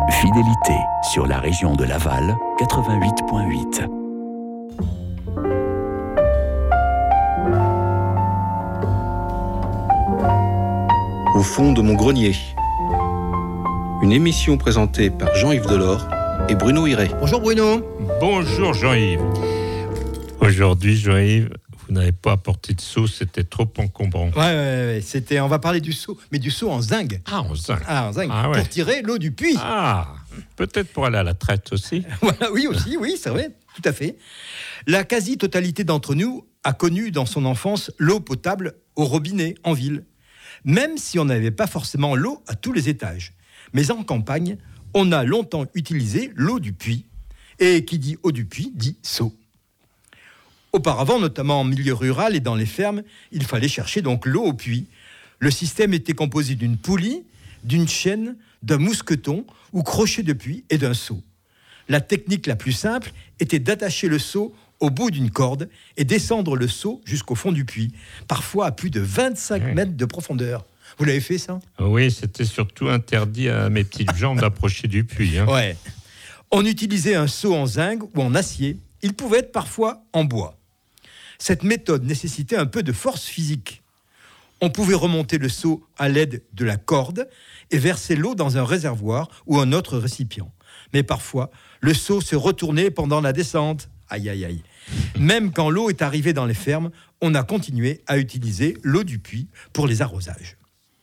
Fidélité sur la région de Laval, 88.8. Au fond de mon grenier. Une émission présentée par Jean-Yves Delors et Bruno Hiré. Bonjour Bruno. Bonjour Jean-Yves. Aujourd'hui Jean-Yves, vous n'avez pas apporté de seau, c'était trop encombrant. Ouais, on va parler du seau, mais du seau en zinc. Ah, en zinc. En zinc, pour tirer l'eau du puits. Ah, peut-être pour aller à la traite aussi. Voilà, oui, c'est vrai, tout à fait. La quasi-totalité d'entre nous a connu dans son enfance l'eau potable au robinet en ville, même si on n'avait pas forcément l'eau à tous les étages. Mais en campagne, on a longtemps utilisé l'eau du puits. Et qui dit eau du puits dit seau. Auparavant, notamment en milieu rural et dans les fermes, il fallait chercher donc l'eau au puits. Le système était composé d'une poulie, d'une chaîne, d'un mousqueton ou crochet de puits et d'un seau. La technique la plus simple était d'attacher le seau au bout d'une corde et descendre le seau jusqu'au fond du puits, parfois à plus de 25 mètres de profondeur. Vous l'avez fait, ça ? Oui, c'était surtout interdit à mes petites jambes d'approcher du puits. Ouais. On utilisait un seau en zinc ou en acier. Il pouvait être parfois en bois. Cette méthode nécessitait un peu de force physique. On pouvait remonter le seau à l'aide de la corde et verser l'eau dans un réservoir ou un autre récipient. Mais parfois, le seau se retournait pendant la descente. Aïe, aïe, aïe. Même quand l'eau est arrivée dans les fermes, on a continué à utiliser l'eau du puits pour les arrosages.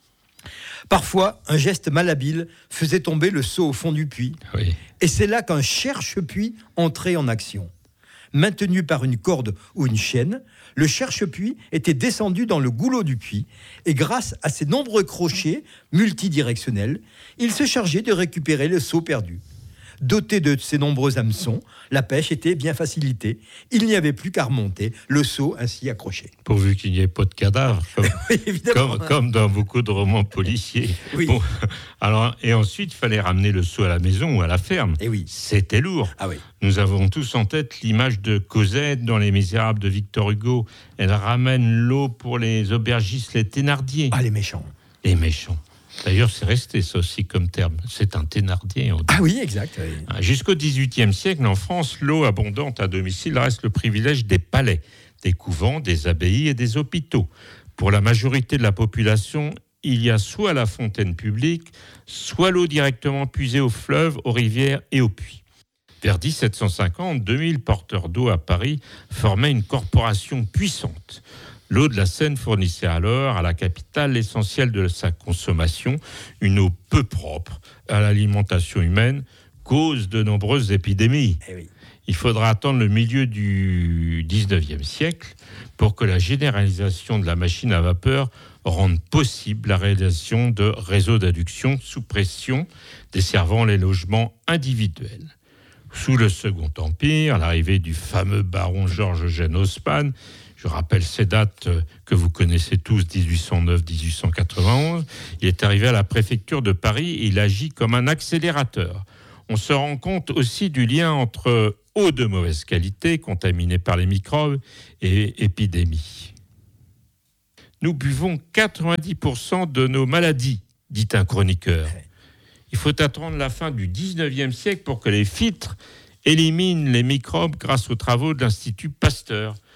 Parfois, un geste malhabile faisait tomber le seau au fond du puits. Oui. Et c'est là qu'un cherche-puits entrait en action. Maintenu par une corde ou une chaîne, le cherche-puits était descendu dans le goulot du puits et grâce à ses nombreux crochets multidirectionnels, il se chargeait de récupérer le seau perdu. Doté de ses nombreux hameçons, la pêche était bien facilitée. Il n'y avait plus qu'à remonter le seau ainsi accroché. Pourvu qu'il n'y ait pas de cadavres, oui, comme dans beaucoup de romans policiers. Oui. Bon, alors, et ensuite, il fallait ramener le seau à la maison ou à la ferme. Et oui. C'était lourd. Ah oui. Nous avons tous en tête l'image de Cosette dans Les Misérables de Victor Hugo. Elle ramène l'eau pour les aubergistes, les Thénardier. Ah, les méchants. Les méchants. D'ailleurs, c'est resté ça aussi comme terme. C'est un Thénardier. On dit. Ah oui, exact. Oui. Jusqu'au XVIIIe siècle, en France, l'eau abondante à domicile reste le privilège des palais, des couvents, des abbayes et des hôpitaux. Pour la majorité de la population, il y a soit la fontaine publique, soit l'eau directement puisée au fleuve, aux rivières et aux puits. Vers 1750, 2000 porteurs d'eau à Paris formaient une corporation puissante. L'eau de la Seine fournissait alors à la capitale l'essentiel de sa consommation, une eau peu propre à l'alimentation humaine, cause de nombreuses épidémies. Eh oui. Il faudra attendre le milieu du 19e siècle pour que la généralisation de la machine à vapeur rende possible la réalisation de réseaux d'adduction sous pression desservant les logements individuels. Sous le Second Empire, l'arrivée du fameux baron Georges-Eugène Haussmann, je rappelle ces dates que vous connaissez tous, 1809-1891. Il est arrivé à la préfecture de Paris et il agit comme un accélérateur. On se rend compte aussi du lien entre eau de mauvaise qualité, contaminée par les microbes, et épidémie. Nous buvons 90% de nos maladies, dit un chroniqueur. Il faut attendre la fin du 19e siècle pour que les filtres éliminent les microbes grâce aux travaux de l'Institut Pasteur.